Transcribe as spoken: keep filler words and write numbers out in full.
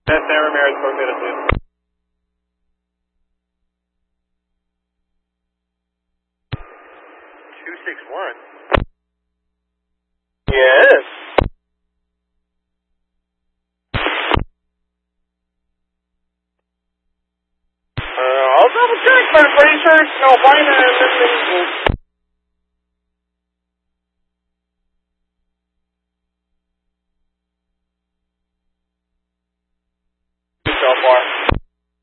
That's San Ramirez, go get it, please. two six one? Yes. Uh, I'll double check, but I'm pretty sure it's no Albina and this thing.